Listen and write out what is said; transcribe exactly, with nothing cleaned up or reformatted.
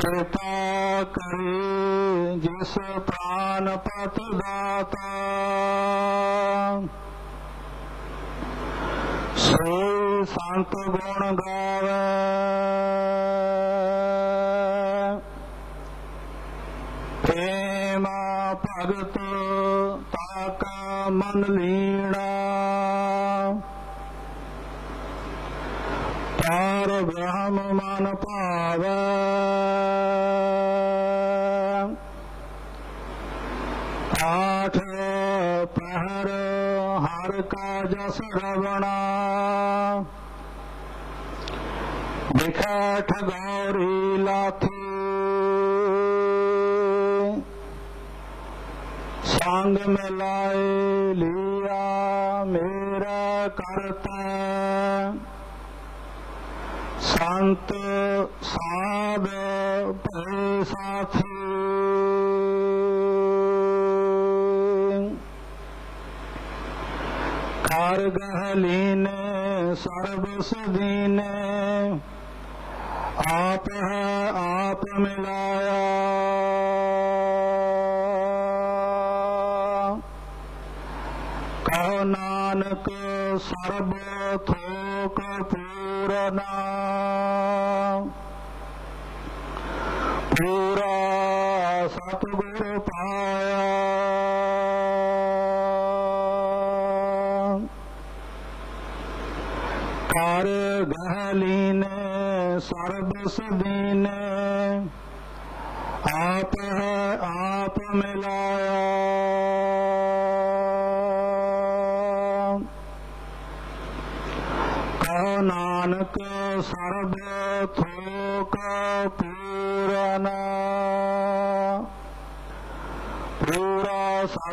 कृपा करे जिस प्राण पत दाता सोई संत गुण गावे प्रेम भगत ताका मन लीना पार ब्रह्म मन पावे आठ पहर हर का जस रवणा दिखा ठगौरी लाथी संग मिलाए लिया मेरा करता संत साध भय साथी कर गहलीने सर्वस दीने आप है आप मिलाया कहो नानक सर्व थोक पूरना पूरा सतगुरु पाया कर गहलीने सर्वस दीने आप है आप मिलाया कहो नानक सर्व थोक पूरना पूरा